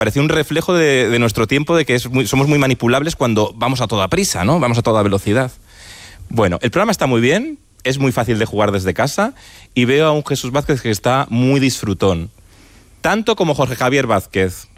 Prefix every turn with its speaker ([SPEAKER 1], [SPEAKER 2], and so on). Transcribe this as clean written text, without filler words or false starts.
[SPEAKER 1] Parecía un reflejo de nuestro tiempo, de que somos muy manipulables cuando vamos a toda prisa, ¿no? Vamos a toda velocidad. Bueno, el programa está muy bien, es muy fácil de jugar desde casa y veo a un Jesús Vázquez que está muy disfrutón. Tanto como Jorge Javier Vázquez,